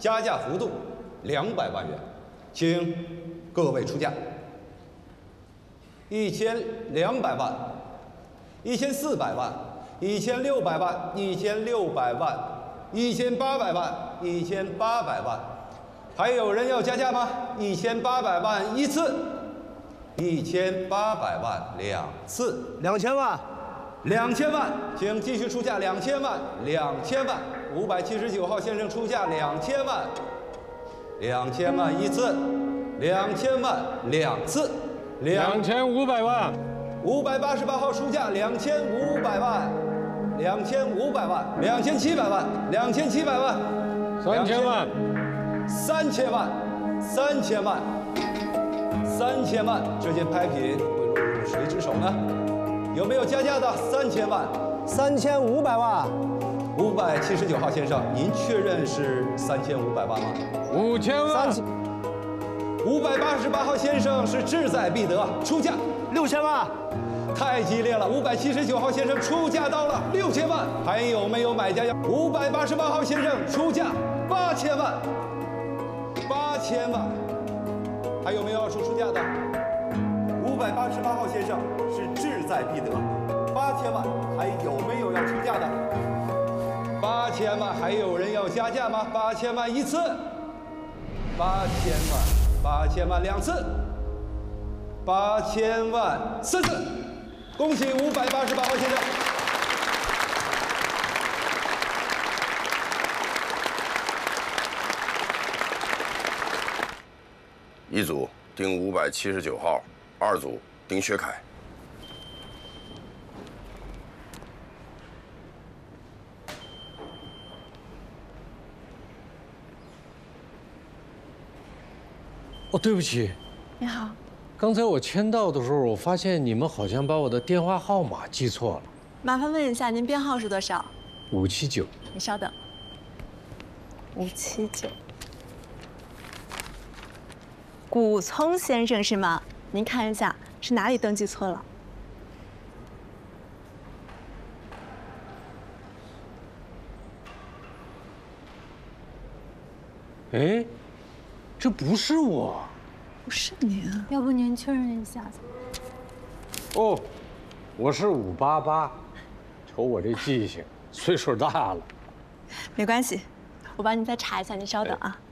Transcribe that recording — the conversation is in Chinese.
加价幅度200万元，请各位出价。1200万、1400万、1600万、1600万、1800万、1800万，还有人要加价吗？1800万一次，1800万2次 ，2000万 ，2000万，请继续出价2000万，2000万，579号先生出价2000万，2000万一次，2000万2次 ，2500万 ，588号出价2500万，2500万，2700万，2700万 ，3000万 ，3000万，3000万，3000万，这件拍品会落入谁之手呢？有没有加价的？3000万 ，3500万 ，579号先生，您确认是3500万吗 ？5000万 ，588号先生是志在必得，出价 6000万。 太激烈了，579号先生出价到了6000万，还有没有买家要？588号先生出价8000万，8000万，还有没有要出价的？588号先生是志在必得，8000万，还有没有要出价的？8000万，还有人要加价吗？8000万一次，8000万2次，8000万4次。恭喜588号先生！ 一组定579号，2组定薛凯。 哦，对不起。 你好。 刚才我签到的时候，我发现你们好像把我的电话号码记错了。 麻烦问一下，您编号是多少 ？579。 你稍等。579。古聪先生是吗？您看一下是哪里登记错了。 哎，这不是我。 不是您， 要不您确认一下子？ 哦，我是588，瞅我这记性，岁数大了。 没关系，我帮您再查一下，您稍等啊。